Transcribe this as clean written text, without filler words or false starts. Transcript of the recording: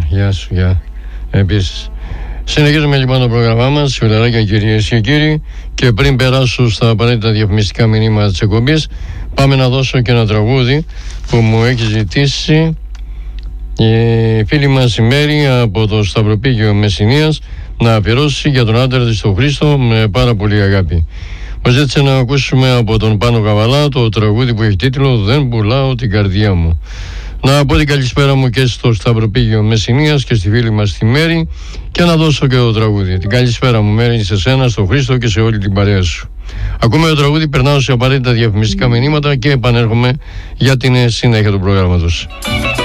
Γεια σου, γεια. Επίσης. Συνεχίζουμε λοιπόν το πρόγραμμά μας, φιλαράκια κυρίες και κύριοι, και πριν περάσω στα απαραίτητα διαφημιστικά μηνύματα της εκπομπής, πάμε να δώσω και ένα τραγούδι που μου έχει ζητήσει η φίλη μας η Μέρη από το Σταυροπήγιο Μεσσηνίας να αφιερώσει για τον άντρα της τον Χρήστο με πάρα πολύ αγάπη. Μας ζήτησε να ακούσουμε από τον Πάνο Καβαλά το τραγούδι που έχει τίτλο «Δεν πουλάω την καρδιά μου». Να πω την καλησπέρα μου και στο Σταυροπήγιο Μεσσηνίας και στη φίλη μας τη Μέρη και να δώσω και το τραγούδι. Την καλησπέρα μου Μέρη σε σένα, στον Χρήστο και σε όλη την παρέα σου. Ακούμε το τραγούδι, περνάω σε απαραίτητα διαφημιστικά μηνύματα και επανέρχομαι για την συνέχεια του προγράμματος.